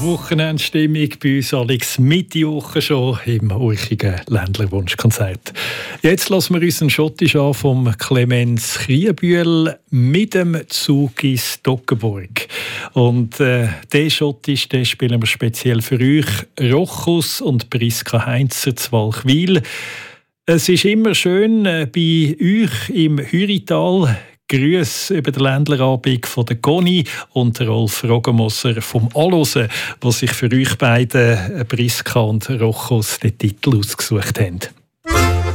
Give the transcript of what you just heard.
Wochenendstimmung bei uns, Alex, Mitte Woche schon im urchigen Ländlerwunschkonzert. Jetzt lassen wir uns einen Schottisch an vom Clemens Kriebühl mit dem Zug ins Toggenburg. Und den Schottisch, den spielen wir speziell für euch. Rochus und Priska Heinzer zu Walchwil. Es ist immer schön bei euch im Hürital. Grüße über den Ländlerabend von der Conny und der Rolf Rogemoser vom Allosen, die sich für euch beide, Priska und Rochus, den Titel ausgesucht haben.